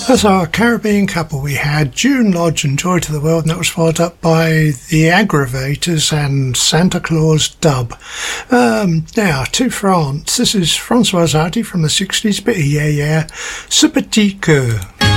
As our Caribbean couple, we had June Lodge and Joy to the World, and that was followed up by The Aggravators and Santa Claus Dub. Now, to France. This is Françoise Hardy from the 60s, but yeah, Sympathique.